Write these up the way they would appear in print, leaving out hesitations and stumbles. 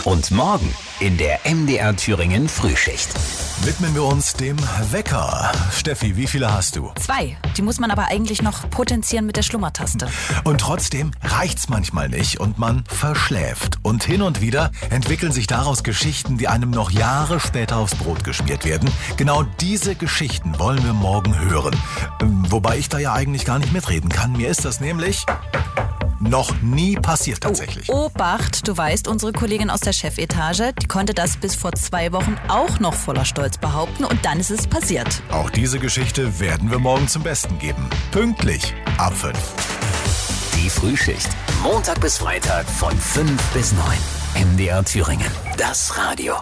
Und morgen in der MDR Thüringen Frühschicht widmen wir uns dem Wecker. Steffi, wie viele hast du? 2. Die muss man aber eigentlich noch potenzieren mit der Schlummertaste. Und trotzdem reicht's manchmal nicht und man verschläft. Und hin und wieder entwickeln sich daraus Geschichten, die einem noch Jahre später aufs Brot geschmiert werden. Genau diese Geschichten wollen wir morgen hören. Wobei ich da ja eigentlich gar nicht mitreden kann. Mir ist das nämlich noch nie passiert tatsächlich. Obacht, du weißt, unsere Kollegin aus der Chefetage, die konnte das bis vor 2 Wochen auch noch voller Stolz behaupten und dann ist es passiert. Auch diese Geschichte werden wir morgen zum Besten geben. Pünktlich ab 5. Die Frühschicht. Montag bis Freitag von 5 bis 9. MDR Thüringen. Das Radio.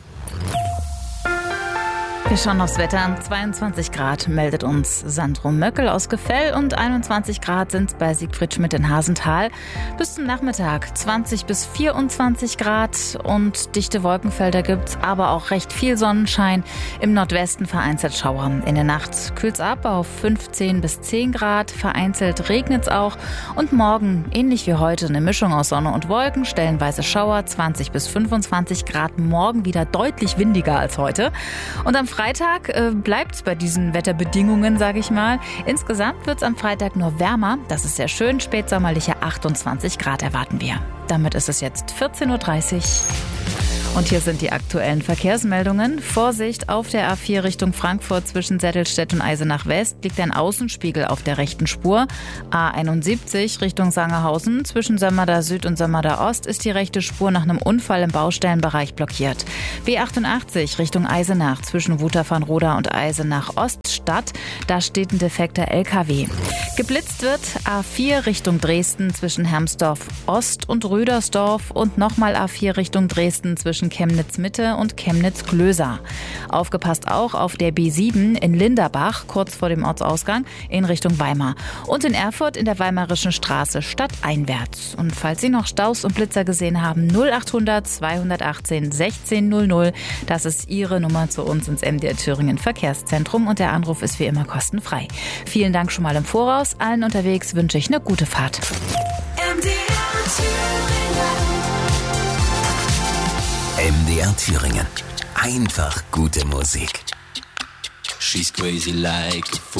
Wir schauen aufs Wetter. 22 Grad meldet uns Sandro Möckel aus Gefell und 21 Grad sind es bei Siegfried Schmidt in Hasenthal. Bis zum Nachmittag 20 bis 24 Grad und dichte Wolkenfelder gibt's, aber auch recht viel Sonnenschein. Im Nordwesten vereinzelt Schauer. In der Nacht kühlt's ab auf 15 bis 10 Grad. Vereinzelt regnet's auch. Und morgen, ähnlich wie heute, eine Mischung aus Sonne und Wolken. Stellenweise Schauer, 20 bis 25 Grad. Morgen wieder deutlich windiger als heute. Und am Freitag bleibt es bei diesen Wetterbedingungen, sage ich mal. Insgesamt wird es am Freitag nur wärmer. Das ist sehr schön. Spätsommerliche 28 Grad erwarten wir. Damit ist es jetzt 14.30 Uhr. Und hier sind die aktuellen Verkehrsmeldungen. Vorsicht, auf der A4 Richtung Frankfurt zwischen Sättelstedt und Eisenach West liegt ein Außenspiegel auf der rechten Spur. A71 Richtung Sangerhausen zwischen Sömmerda Süd und Sömmerda Ost ist die rechte Spur nach einem Unfall im Baustellenbereich blockiert. B88 Richtung Eisenach zwischen Wuther-van-Roda und Eisenach Oststadt. Da steht ein defekter LKW. Geblitzt wird A4 Richtung Dresden zwischen Hermsdorf Ost und Rüdersdorf und nochmal A4 Richtung Dresden zwischen Chemnitz-Mitte und Chemnitz-Glösa. Aufgepasst auch auf der B7 in Linderbach, kurz vor dem Ortsausgang, in Richtung Weimar. Und in Erfurt in der Weimarischen Straße stadteinwärts. Und falls Sie noch Staus und Blitzer gesehen haben, 0800 218 1600. Das ist Ihre Nummer zu uns ins MDR Thüringen Verkehrszentrum und der Anruf ist wie immer kostenfrei. Vielen Dank schon mal im Voraus. Allen unterwegs wünsche ich eine gute Fahrt. MDR Thüringen. Einfach gute Musik. She's crazy like a fool.